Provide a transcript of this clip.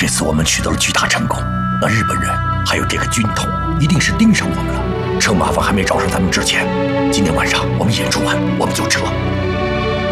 这次我们取得了巨大成功，那日本人还有这个军统一定是盯上我们了。趁麻烦还没找上咱们之前，今天晚上我们演出完我们就撤。